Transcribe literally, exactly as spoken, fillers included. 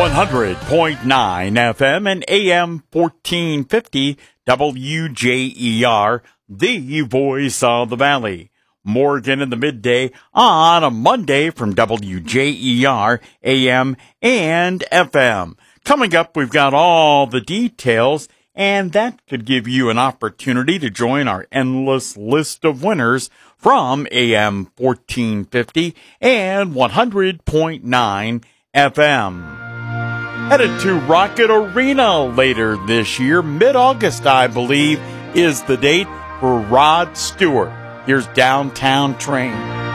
one hundred point nine F M and A M fourteen fifty W J E R, the voice of the valley. Morgan in the midday on a Monday from W J E R, A M and F M. Coming up, we've got all the details, and that could give you an opportunity to join our endless list of winners from A M fourteen fifty and one hundred point nine F M. Headed to Rocket Arena later this year, mid-August, I believe, is the date for Rod Stewart. Here's Downtown Train.